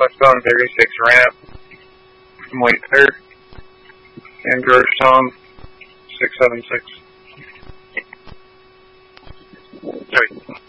westbound 36 ramp from Whitehair and Georgetown 676. Sorry.